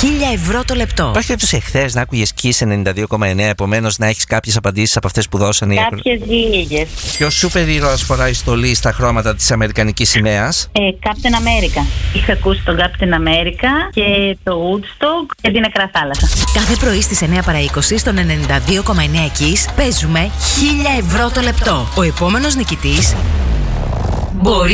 1.000 ευρώ το λεπτό. Υπάρχει περίπτωση εχθές να άκουγες Kiss 92,9, επομένως να έχεις κάποιες απαντήσεις από αυτές που δώσανε? Κάποιες λίγες. Ποιο σούπερ ήρωας φοράει στολή στα χρώματα της Αμερικανικής σημαίας? Captain America. Είχα ακούσει τον Captain America και το Woodstock και την Νεκρά Θάλασσα. Κάθε πρωί στις 9 παρά 20 στον 92,9 Kiss παίζουμε 1.000 ευρώ το λεπτό. Ο επόμενος νικητής μπορεί